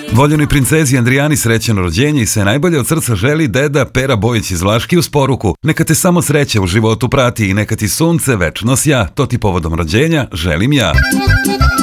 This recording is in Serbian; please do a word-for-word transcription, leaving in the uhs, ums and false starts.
Voljenoj princezi Andrijani srećeno rođenje i sve najbolje od srca želi deda Pera Bojić iz Vlaški uz poruku: neka te samo sreća u životu prati i neka ti sunce večno sja, to ti povodom rođenja želim ja.